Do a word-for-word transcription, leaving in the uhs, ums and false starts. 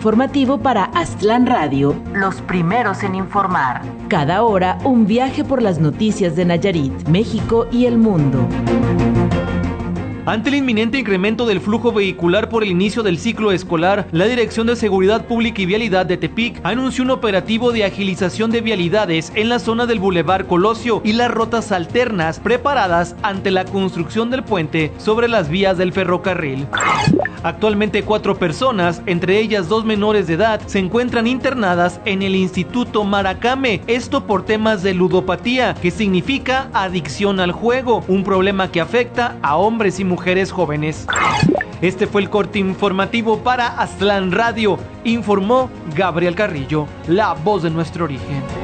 informativo para Aztlán Radio, los primeros en informar. Cada hora, un viaje por las noticias de Nayarit, México y el mundo. Ante el inminente incremento del flujo vehicular por el inicio del ciclo escolar, la Dirección de Seguridad Pública y Vialidad de Tepic anunció un operativo de agilización de vialidades en la zona del Boulevard Colosio y las rutas alternas preparadas ante la construcción del puente sobre las vías del ferrocarril. Actualmente cuatro personas, entre ellas dos menores de edad, se encuentran internadas en el Instituto Maracame, esto por temas de ludopatía, que significa adicción al juego, un problema que afecta a hombres y mujeres jóvenes. Este fue el corte informativo para Aztlán Radio, informó Gabriel Carrillo, la voz de nuestro origen.